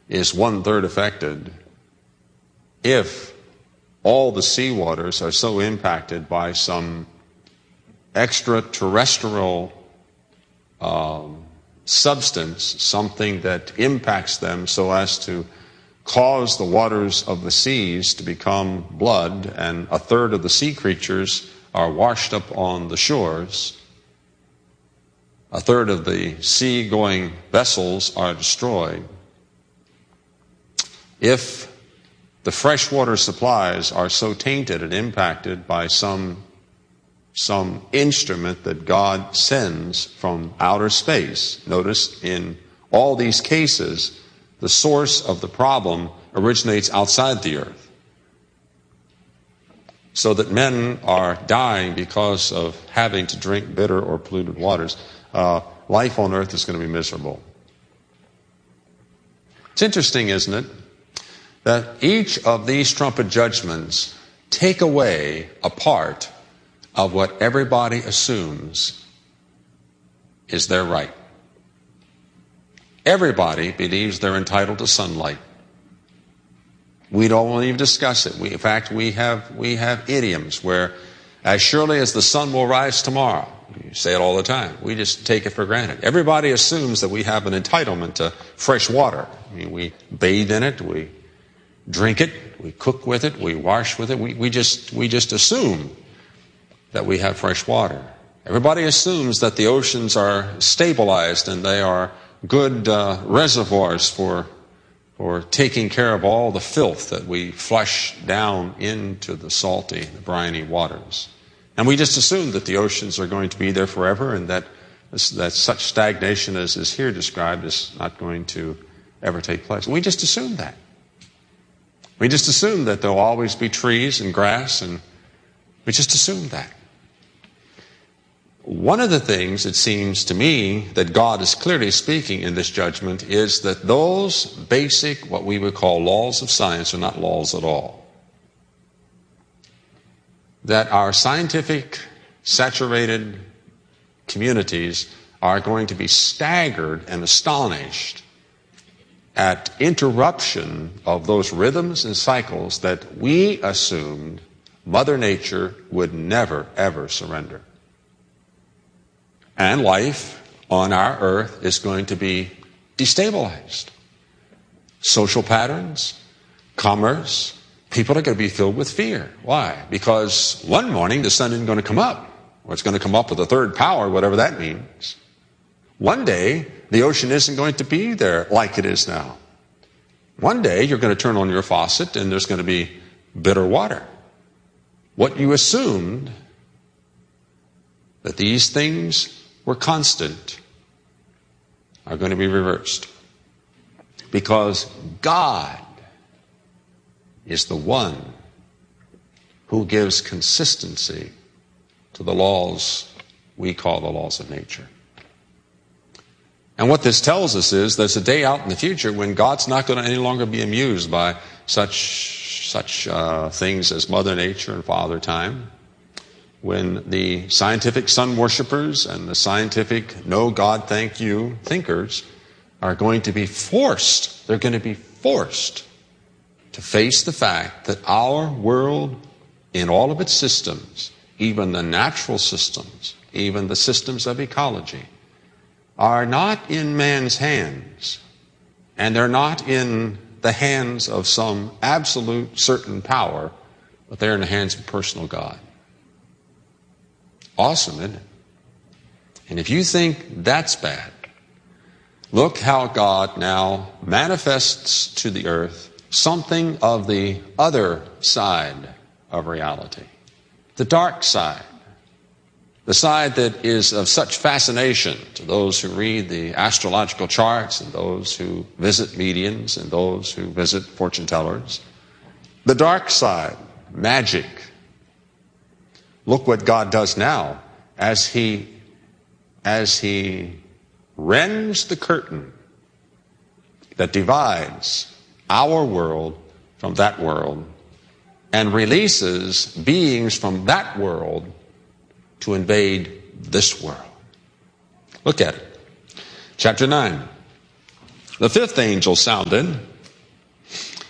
is 1/3 affected, if all the seawaters are so impacted by some extraterrestrial substance, something that impacts them so as to cause the waters of the seas to become blood, and 1/3 of the sea creatures are washed up on the shores, 1/3 of the sea-going vessels are destroyed. If the freshwater supplies are so tainted and impacted by some instrument that God sends from outer space. Notice in all these cases, the source of the problem originates outside the earth. So that men are dying because of having to drink bitter or polluted waters. Life on earth is going to be miserable. It's interesting, isn't it, that each of these trumpet judgments take away a part of what everybody assumes is their right. Everybody believes they're entitled to sunlight. We don't even discuss it. In fact, we have idioms where, as surely as the sun will rise tomorrow, you say it all the time, we just take it for granted. Everybody assumes that we have an entitlement to fresh water. I mean, we bathe in it, we drink it, we cook with it, we wash with it. We just assume that we have fresh water. Everybody assumes that the oceans are stabilized and they are good reservoirs for taking care of all the filth that we flush down into the salty, the briny waters. And we just assume that the oceans are going to be there forever, and that such stagnation as is here described is not going to ever take place. We just assume that. We just assume that there'll always be trees and grass, and we just assume that. One of the things, it seems to me, that God is clearly speaking in this judgment is that those basic, what we would call laws of science, are not laws at all. That our scientific, saturated communities are going to be staggered and astonished at interruption of those rhythms and cycles that we assumed Mother Nature would never, ever surrender. And life on our earth is going to be destabilized. Social patterns, commerce, people are going to be filled with fear. Why? Because one morning the sun isn't going to come up, or it's going to come up with a third power, whatever that means. One day the ocean isn't going to be there like it is now. One day you're going to turn on your faucet and there's going to be bitter water. What you assumed, that these things were constant, are going to be reversed. Because God is the one who gives consistency to the laws we call the laws of nature. And what this tells us is there's a day out in the future when God's not going to any longer be amused by such things as Mother Nature and Father Time. When the scientific sun worshipers and the scientific no God thank you thinkers are going to be forced, they're going to be forced to face the fact that our world in all of its systems, even the natural systems, even the systems of ecology, are not in man's hands, and they're not in the hands of some absolute certain power, but they're in the hands of personal God. Awesome, isn't it? And if you think that's bad, look how God now manifests to the earth something of the other side of reality, the dark side, the side that is of such fascination to those who read the astrological charts and those who visit mediums and those who visit fortune tellers. The dark side, magic. Look what God does now as he rends the curtain that divides our world from that world and releases beings from that world to invade this world. Look at it. Chapter 9. The fifth angel sounded,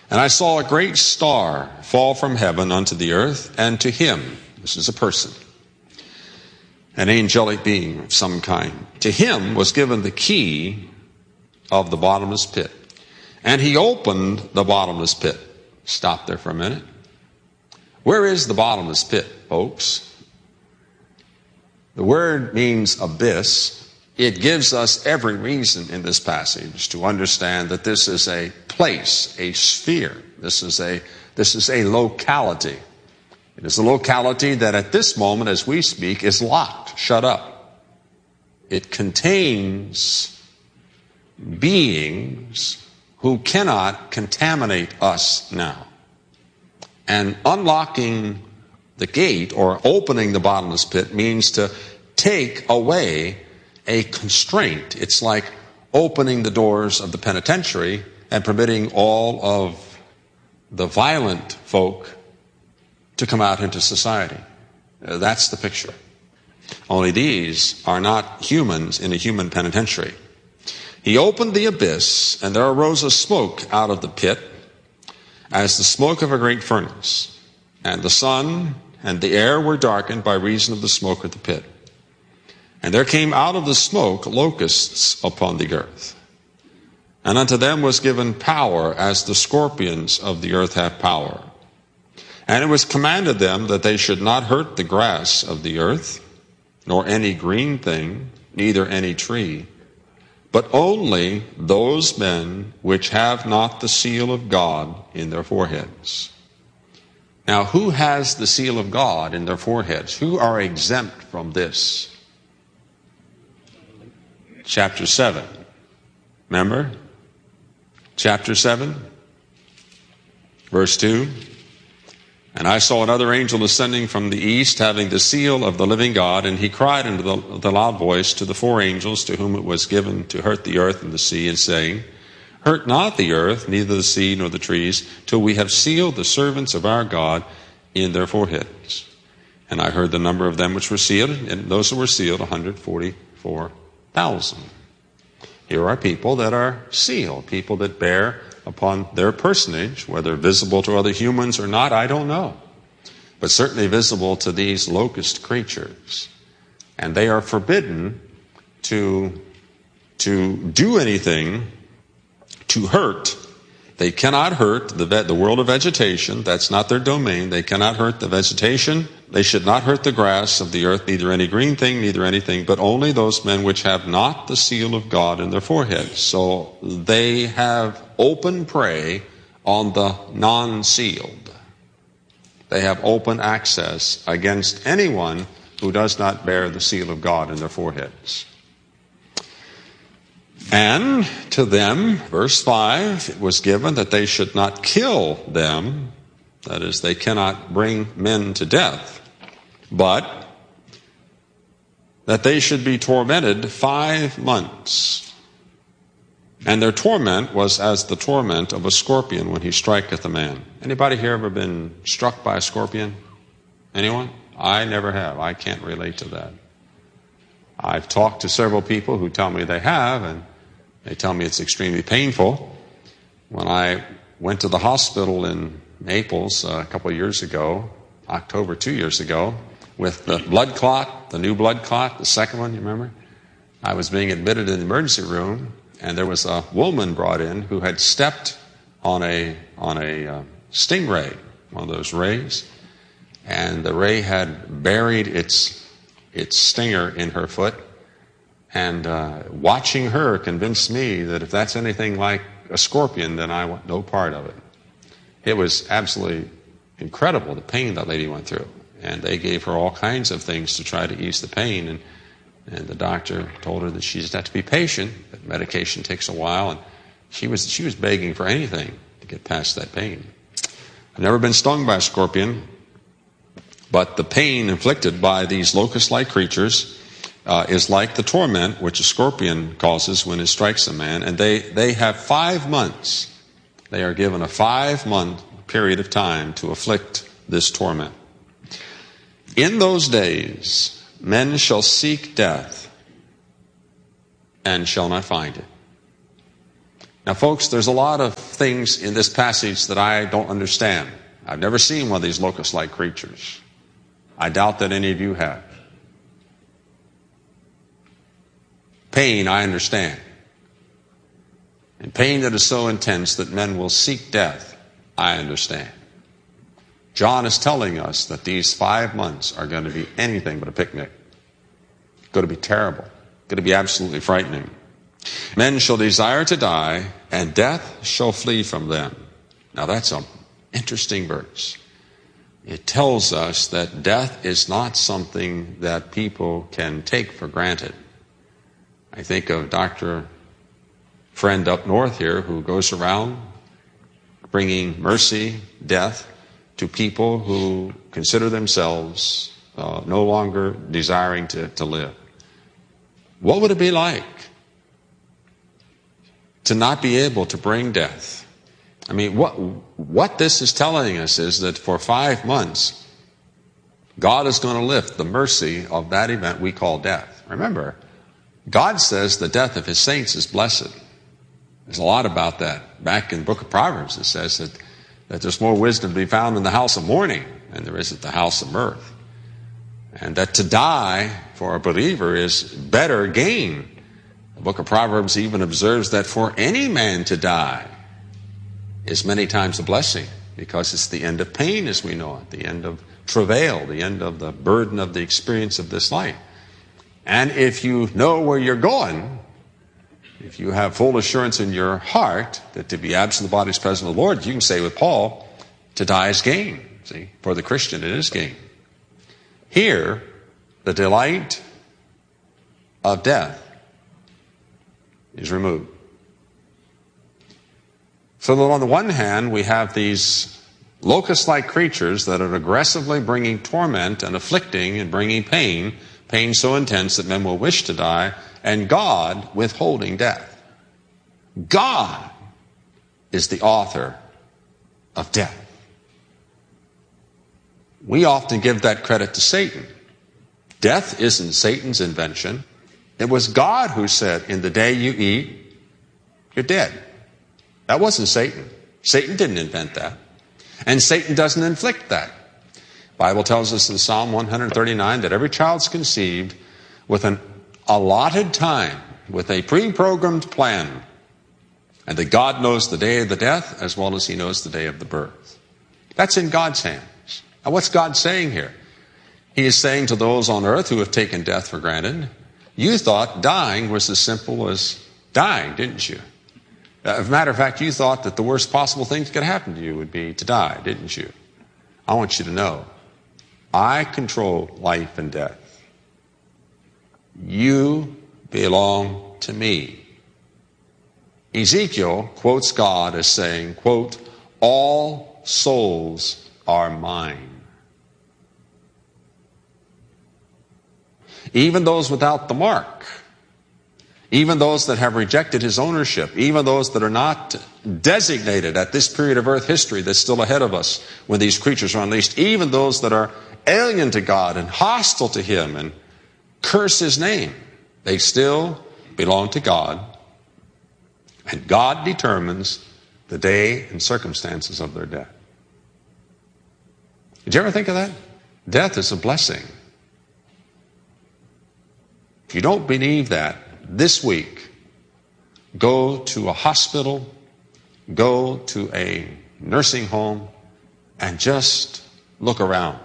And I saw a great star fall from heaven unto the earth, and to him, this is a person, an angelic being of some kind, to him was given the key of the bottomless pit. And he opened the bottomless pit. Stop there for a minute. Where is the bottomless pit, folks? The word means abyss. It gives us every reason in this passage to understand that this is a place, a sphere. This is a locality. It is a locality that at this moment, as we speak, is locked, shut up. It contains beings who cannot contaminate us now. And unlocking the gate or opening the bottomless pit means to take away a constraint. It's like opening the doors of the penitentiary and permitting all of the violent folk to come out into society. That's the picture. Only these are not humans in a human penitentiary. He opened the abyss, and there arose a smoke out of the pit, as the smoke of a great furnace. And the sun and the air were darkened by reason of the smoke of the pit. And there came out of the smoke locusts upon the earth. And unto them was given power, as the scorpions of the earth have power. And it was commanded them that they should not hurt the grass of the earth, nor any green thing, neither any tree, but only those men which have not the seal of God in their foreheads. Now, who has the seal of God in their foreheads? Who are exempt from this? Chapter 7. Remember? Chapter 7, verse 2. And I saw another angel ascending from the east, having the seal of the living God, and he cried in the loud voice to the four angels to whom it was given to hurt the earth and the sea, and saying, Hurt not the earth, neither the sea nor the trees, till we have sealed the servants of our God in their foreheads. And I heard the number of them which were sealed, and those who were sealed, 144,000. Here are people that are sealed, people that bear upon their personage, whether visible to other humans or not, I don't know, but certainly visible to these locust creatures. And they are forbidden to do anything to hurt. They cannot hurt the world of vegetation. That's not their domain. They cannot hurt the vegetation. They should not hurt the grass of the earth, neither any green thing, neither anything, but only those men which have not the seal of God in their foreheads. So they have open prey on the non-sealed. They have open access against anyone who does not bear the seal of God in their foreheads. And to them, verse 5, it was given that they should not kill them. That is, they cannot bring men to death, but that they should be tormented 5 months. And their torment was as the torment of a scorpion when he striketh a man. Anybody here ever been struck by a scorpion? Anyone? I never have. I can't relate to that. I've talked to several people who tell me they have, and they tell me it's extremely painful. When I went to the hospital in Naples a couple of years ago, October 2 years ago, with the blood clot, the new blood clot, the second one, you remember? I was being admitted in the emergency room, and there was a woman brought in who had stepped on a stingray, one of those rays, and the ray had buried its stinger in her foot. And watching her convinced me that if that's anything like a scorpion, then I want no part of it. It was absolutely incredible, the pain that lady went through. And they gave her all kinds of things to try to ease the pain. And the doctor told her that she just had to be patient, that medication takes a while. And she was begging for anything to get past that pain. I've never been stung by a scorpion, but the pain inflicted by these locust-like creatures is like the torment which a scorpion causes when it strikes a man. And they have 5 months. They are given a 5-month period of time to afflict this torment. In those days, men shall seek death and shall not find it. Now, folks, there's a lot of things in this passage that I don't understand. I've never seen one of these locust-like creatures. I doubt that any of you have. Pain, I understand. And pain that is so intense that men will seek death, I understand. John is telling us that these 5 months are going to be anything but a picnic. It's going to be terrible. It's going to be absolutely frightening. Men shall desire to die, and death shall flee from them. Now that's an interesting verse. It tells us that death is not something that people can take for granted. I think of Dr. Friend up north here who goes around bringing mercy, death, to people who consider themselves no longer desiring to live. What would it be like to not be able to bring death? I mean, what this is telling us is that for 5 months, God is going to lift the mercy of that event we call death. Remember, God says the death of his saints is blessed. There's a lot about that. Back in the book of Proverbs, it says that there's more wisdom to be found in the house of mourning than there is at the house of mirth. And that to die for a believer is better gain. The book of Proverbs even observes that for any man to die is many times a blessing, because it's the end of pain as we know it, the end of travail, the end of the burden of the experience of this life. And if you know where you're going, if you have full assurance in your heart that to be absent the body is present with the Lord, you can say with Paul, to die is gain. See, for the Christian it is gain. Here, the delight of death is removed. So that on the one hand, we have these locust-like creatures that are aggressively bringing torment and afflicting and bringing pain so intense that men will wish to die, and God withholding death. God is the author of death. We often give that credit to Satan. Death isn't Satan's invention. It was God who said, in the day you eat, you're dead. That wasn't Satan. Satan didn't invent that. And Satan doesn't inflict that. The Bible tells us in Psalm 139 that every child's conceived with an allotted time, with a pre-programmed plan, and that God knows the day of the death as well as he knows the day of the birth. That's in God's hands. Now what's God saying here? He is saying to those on earth who have taken death for granted, you thought dying was as simple as dying, didn't you? As a matter of fact, you thought that the worst possible thing that could happen to you would be to die, didn't you? I want you to know, I control life and death. You belong to me. Ezekiel quotes God as saying, quote, all souls are mine. Even those without the mark, even those that have rejected his ownership, even those that are not designated at this period of earth history that's still ahead of us when these creatures are unleashed, even those that are alien to God and hostile to him and curse his name, they still belong to God, and God determines the day and circumstances of their death. Did you ever think of that? Death is a blessing. If you don't believe that, this week, go to a hospital, go to a nursing home, and just look around.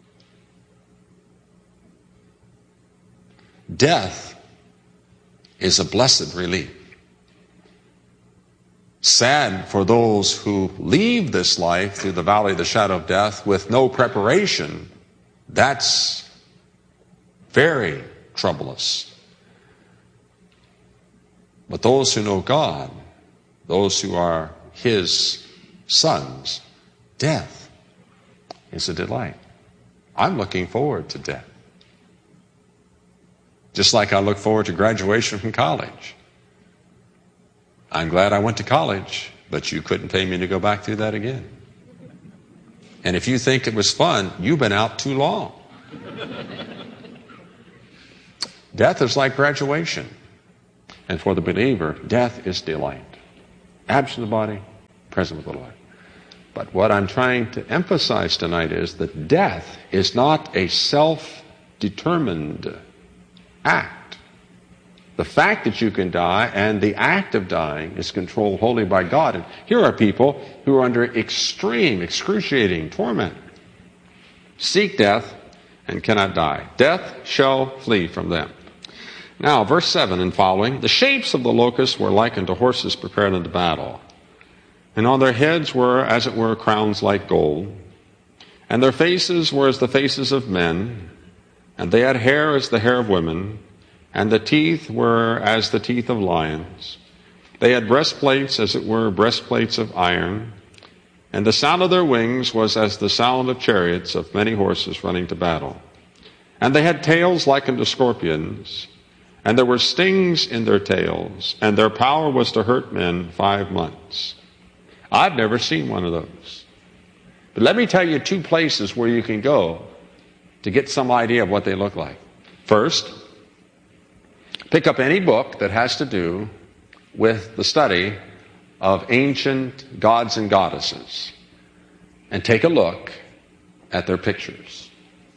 Death is a blessed relief. Sad for those who leave this life through the valley of the shadow of death with no preparation. That's very troublous. But those who know God, those who are his sons, death is a delight. I'm looking forward to death. Just like I look forward to graduation from college. I'm glad I went to college, but you couldn't pay me to go back through that again. And if you think it was fun, you've been out too long. Death is like graduation. And for the believer, death is delight. Absent the body present with the Lord. But what I'm trying to emphasize tonight is that death is not a self-determined act. The fact that you can die and the act of dying is controlled wholly by God. And here are people who are under extreme, excruciating torment. Seek death and cannot die. Death shall flee from them. Now, verse 7 and following, the shapes of the locusts were like unto horses prepared unto battle. And on their heads were, as it were, crowns like gold. And their faces were as the faces of men. And they had hair as the hair of women. And the teeth were as the teeth of lions. They had breastplates, as it were, breastplates of iron. And the sound of their wings was as the sound of chariots of many horses running to battle. And they had tails like unto scorpions. And there were stings in their tails. And their power was to hurt men 5 months. I've never seen one of those. But let me tell you 2 places where you can go to get some idea of what they look like. First, pick up any book that has to do with the study of ancient gods and goddesses and take a look at their pictures.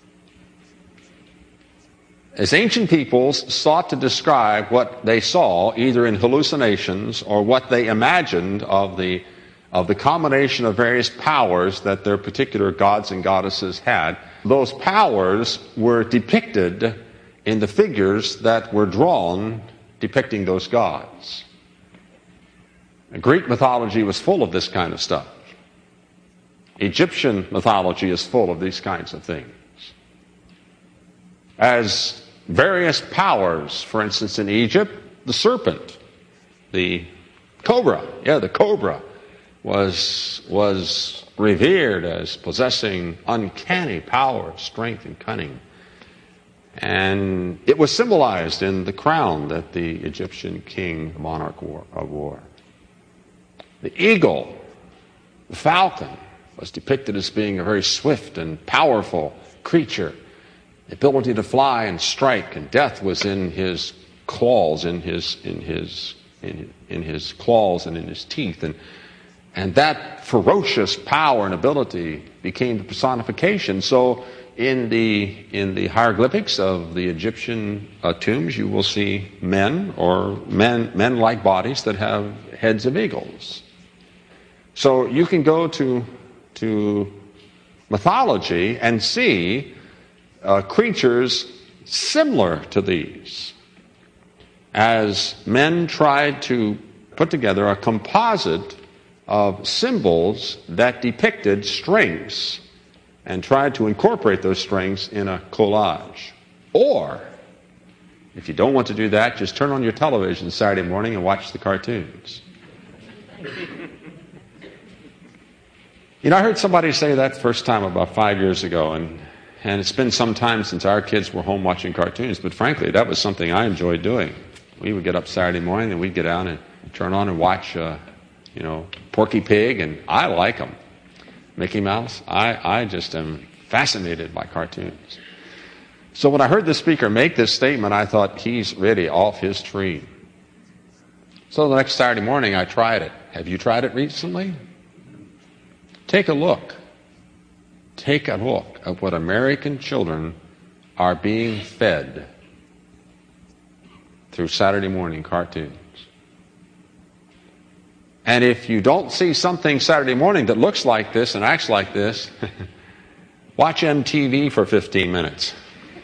As ancient peoples sought to describe what they saw, either in hallucinations or what they imagined of the combination of various powers that their particular gods and goddesses had, those powers were depicted in the figures that were drawn depicting those gods. Greek mythology was full of this kind of stuff. Egyptian mythology is full of these kinds of things. As various powers, for instance, in Egypt, the serpent, the cobra, the cobra was revered as possessing uncanny power, strength, and cunning. And it was symbolized in the crown that the Egyptian king, the monarch, wore. The eagle, the falcon, was depicted as being a very swift and powerful creature. The ability to fly and strike, and death was in his claws, in his claws and in his teeth. And that ferocious power and ability became the personification. So in the hieroglyphics of the Egyptian tombs, you will see men-like bodies that have heads of eagles. So you can go to mythology and see creatures similar to these, as men tried to put together a composite of symbols that depicted strengths and tried to incorporate those strengths in a collage. Or, if you don't want to do that, just turn on your television Saturday morning and watch the cartoons. I heard somebody say that first time about 5 years ago, and it's been some time since our kids were home watching cartoons, but frankly, that was something I enjoyed doing. We would get up Saturday morning and we'd get down and turn on and watch, Porky Pig, and I like them. Mickey Mouse, I just am fascinated by cartoons. So when I heard the speaker make this statement, I thought, he's really off his tree. So the next Saturday morning, I tried it. Have you tried it recently? Take a look. Take a look at what American children are being fed through Saturday morning cartoons. And if you don't see something Saturday morning that looks like this and acts like this, watch MTV for 15 minutes.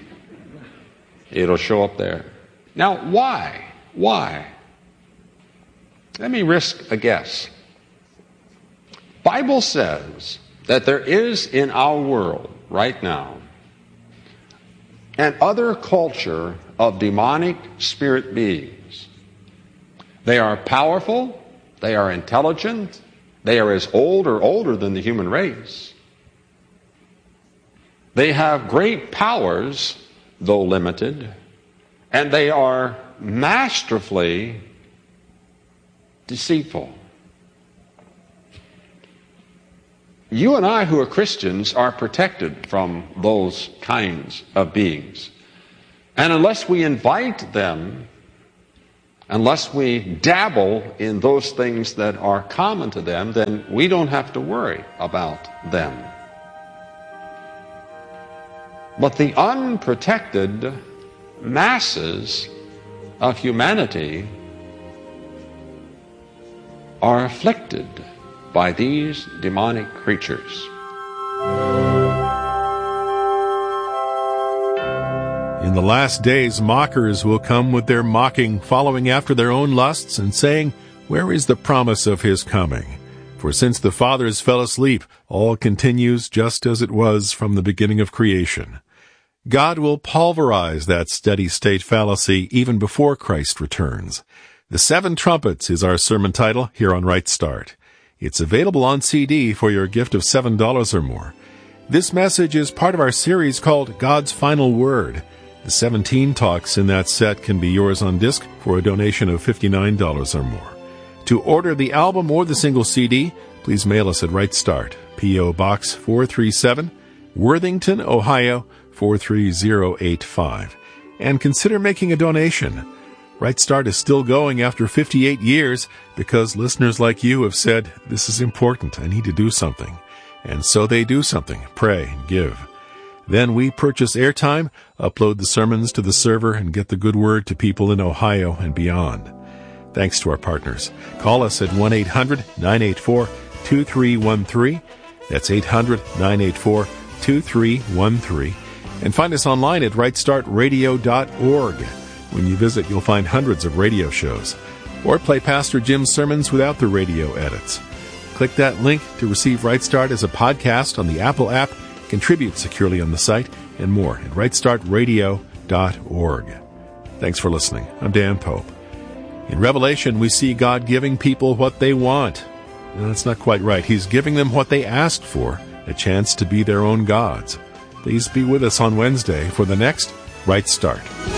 It'll show up there. Now, why? Why? Let me risk a guess. Bible says that there is in our world right now an other culture of demonic spirit beings. They are powerful. They are intelligent. They are as old or older than the human race. They have great powers, though limited, and they are masterfully deceitful. You and I who are Christians are protected from those kinds of beings. And unless we invite them unless we dabble in those things that are common to them, then we don't have to worry about them. But the unprotected masses of humanity are afflicted by these demonic creatures. In the last days, mockers will come with their mocking, following after their own lusts and saying, "Where is the promise of his coming? For since the fathers fell asleep, all continues just as it was from the beginning of creation." God will pulverize that steady-state fallacy even before Christ returns. The Seven Trumpets is our sermon title here on Right Start. It's available on CD for your gift of $7 or more. This message is part of our series called God's Final Word. The 17 talks in that set can be yours on disc for a donation of $59 or more. To order the album or the single CD, please mail us at Right Start, P.O. Box 437, Worthington, Ohio, 43085. And consider making a donation. Right Start is still going after 58 years because listeners like you have said, "This is important, I need to do something." And so they do something, pray and give. Then we purchase airtime, upload the sermons to the server, and get the good word to people in Ohio and beyond. Thanks to our partners. Call us at 1-800-984-2313. That's 800-984-2313. And find us online at rightstartradio.org. When you visit, you'll find hundreds of radio shows. Or play Pastor Jim's sermons without the radio edits. Click that link to receive Right Start as a podcast on the Apple app, contribute securely on the site, and more at rightstartradio.org. Thanks for listening. I'm Dan Pope. In Revelation, we see God giving people what they want. No, that's not quite right. He's giving them what they asked for, a chance to be their own gods. Please be with us on Wednesday for the next Right Start.